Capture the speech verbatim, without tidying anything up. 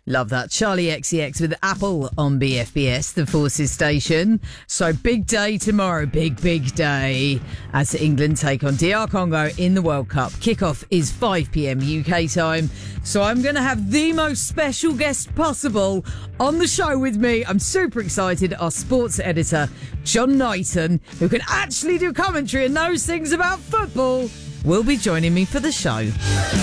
Love that. Charlie X C X with Apple on B F B S, the Forces station. So big day tomorrow, big, big day as England take on D R Congo in the World Cup. Kickoff is five p.m. U K time. So I'm going to have the most special guest possible on the show with me. I'm super excited. Our sports editor, John Knighton, who can actually do commentary and knows things about football, will be joining me for the show.